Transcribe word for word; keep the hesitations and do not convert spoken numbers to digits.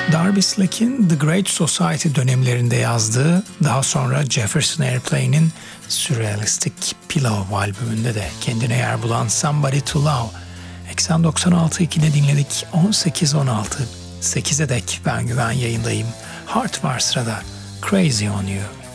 Darby Slick'in The Great Society dönemlerinde yazdığı, daha sonra Jefferson Airplane'in Surrealistic Pillow albümünde de kendine yer bulan Somebody to Love. Eksen doksan altı nokta iki'de dinledik. on sekiz on altı sekize dek ben Güven yayındayım. Heart var sırada. Crazy on You.